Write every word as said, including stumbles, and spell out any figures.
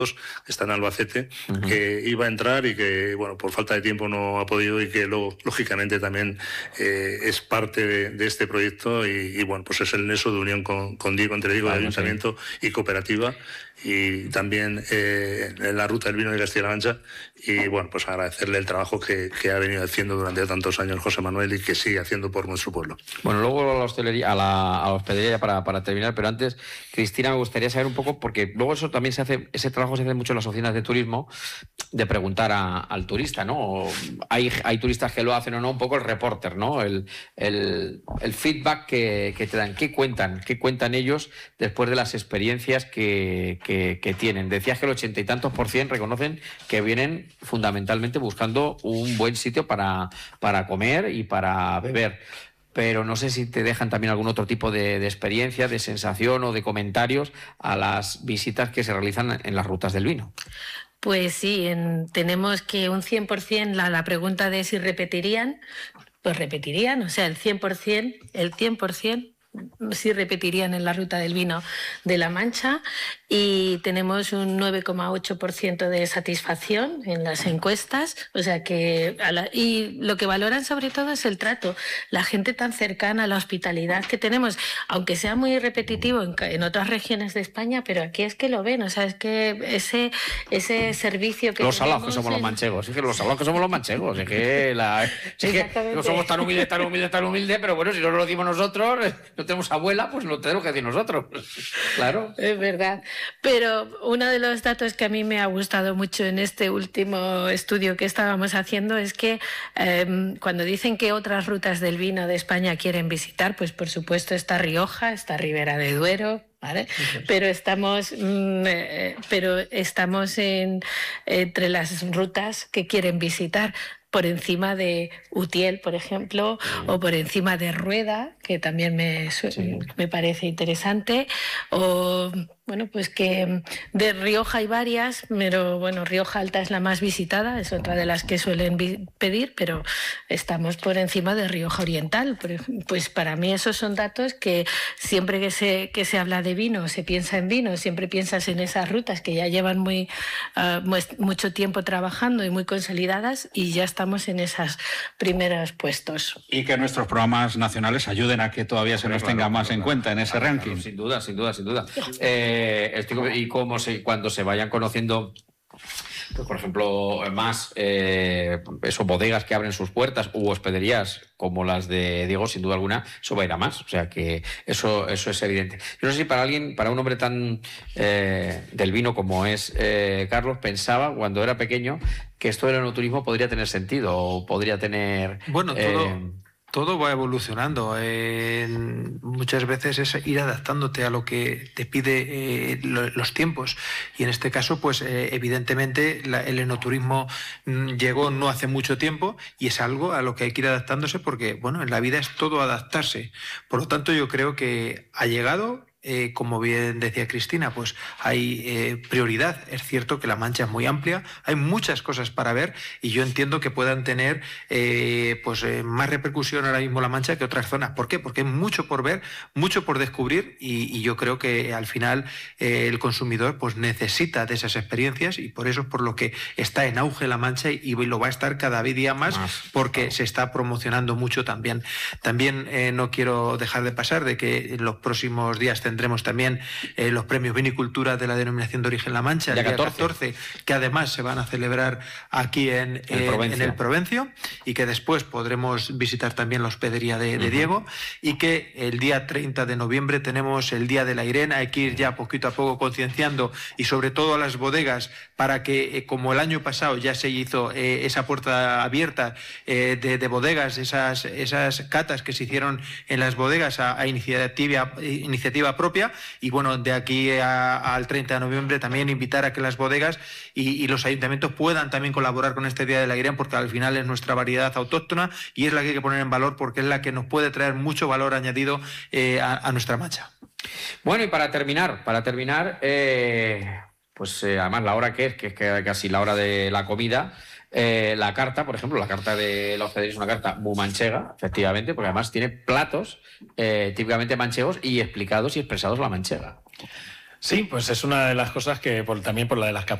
que está en Albacete, uh-huh. que iba a entrar y que, bueno, por falta de tiempo no ha podido y que luego, lógicamente, también eh, es parte de, de este proyecto y, y, bueno, pues es el nexo de unión con, con Diego, entre Diego, claro, de Ayuntamiento sí. y Cooperativa, y también eh, en la ruta del vino de Castilla-La Mancha, y, bueno, pues agradecerle el trabajo que, que ha venido haciendo durante tantos años José Manuel y que sigue haciendo por nuestro pueblo. Bueno, luego a la hostelería, a la, a la hospedería para, para terminar, pero antes, Cristina, me gustaría saber un poco, porque luego eso también se hace, ese trabajo se hace mucho en las oficinas de turismo, de preguntar a, al turista, ¿no? Hay, hay turistas que lo hacen o no, un poco el reporter, ¿no? El, el, el feedback que, que te dan, ¿qué cuentan? ¿Qué cuentan ellos después de las experiencias que, que, que tienen? Decías que el ochenta y tantos por cien reconocen que vienen fundamentalmente buscando un buen sitio para, para comer y para beber. Pero no sé si te dejan también algún otro tipo de, de experiencia, de sensación o de comentarios a las visitas que se realizan en las rutas del vino. Pues sí, en, tenemos que un cien por cien, la, la pregunta de si repetirían, pues repetirían, o sea, el cien por cien, el cien por cien sí repetirían en la ruta del vino de La Mancha, y tenemos un nueve coma ocho por ciento de satisfacción en las encuestas, o sea que a la, y lo que valoran sobre todo es el trato, la gente tan cercana, la hospitalidad que tenemos, aunque sea muy repetitivo en, en otras regiones de España, pero aquí es que lo ven, o sea, es que ese, ese servicio que los salados que somos en... los manchegos, es que los salados que somos los manchegos, es que, la, es que no somos tan humildes, tan humildes, tan humildes, pero bueno, si no lo decimos nosotros, no tenemos abuela, pues lo tenemos que decir nosotros. Claro. Es verdad. Pero uno de los datos que a mí me ha gustado mucho en este último estudio que estábamos haciendo es que eh, cuando dicen que otras rutas del vino de España quieren visitar, pues por supuesto está Rioja, está Ribera de Duero, ¿vale? Okay. Pero estamos, mm, eh, pero estamos en, entre las rutas que quieren visitar, por encima de Utiel, por ejemplo, sí. o por encima de Rueda, que también me, sí. me parece interesante, o bueno, pues que de Rioja hay varias, pero bueno, Rioja Alta es la más visitada, es otra de las que suelen pedir, pero estamos por encima de Rioja Oriental. Pues para mí esos son datos que siempre que se, que se habla de vino, se piensa en vino, siempre piensas en esas rutas que ya llevan muy, uh, mucho tiempo trabajando y muy consolidadas, y ya estamos en esos primeros puestos. Y que nuestros programas nacionales ayuden a que todavía se nos claro, tenga claro, más claro, en claro, cuenta en ese claro, ranking. Claro, sin duda, sin duda, sin duda. Eh, y cómo se, cuando se vayan conociendo, pues, por ejemplo, más eh, eso, bodegas que abren sus puertas u hospederías como las de Diego, sin duda alguna, eso va a ir a más. O sea que eso, eso es evidente. Yo no sé si para alguien, para un hombre tan eh, del vino como es eh, Carlos, pensaba cuando era pequeño que esto del enoturismo podría tener sentido o podría tener... Bueno, todo... Eh, Todo va evolucionando. Eh, muchas veces es ir adaptándote a lo que te pide eh, lo, los tiempos. Y en este caso, pues eh, evidentemente la, el enoturismo mm, llegó no hace mucho tiempo y es algo a lo que hay que ir adaptándose porque, bueno, en la vida es todo adaptarse. Por lo tanto, yo creo que ha llegado... Eh, como bien decía Cristina, pues hay eh, prioridad. Es cierto que La Mancha es muy amplia, hay muchas cosas para ver y yo entiendo que puedan tener eh, pues, eh, más repercusión ahora mismo La Mancha que otras zonas. ¿Por qué? Porque hay mucho por ver, mucho por descubrir y, y yo creo que al final eh, el consumidor pues, necesita de esas experiencias y por eso es por lo que está en auge La Mancha y, y lo va a estar cada día más, más porque claro. se está promocionando mucho también. También eh, no quiero dejar de pasar de que en los próximos días tendremos también eh, los premios Vinicultura de la Denominación de Origen La Mancha, el día catorce, que además se van a celebrar aquí en el, eh, Provencio. en el Provencio y que después podremos visitar también la hospedería de, de uh-huh. Diego y que el día treinta de noviembre tenemos el Día de la Irene. Hay que ir ya poquito a poco concienciando y sobre todo a las bodegas para que, eh, como el año pasado ya se hizo eh, esa puerta abierta eh, de, de bodegas, esas, esas catas que se hicieron en las bodegas a, a iniciativa, iniciativa propia y bueno, de aquí a, al treinta de noviembre también invitar a que las bodegas y, y los ayuntamientos puedan también colaborar con este Día de la Irene porque al final es nuestra variedad autóctona y es la que hay que poner en valor porque es la que nos puede traer mucho valor añadido eh, a, a nuestra Mancha. Bueno, y para terminar, para terminar, eh, pues eh, además la hora que es, que es que casi la hora de la comida, Eh, la carta, por ejemplo, la carta de la hospedería es una carta muy manchega, efectivamente, porque además tiene platos eh, típicamente manchegos y explicados y expresados la manchega. Sí, pues es una de las cosas que por, también por la de las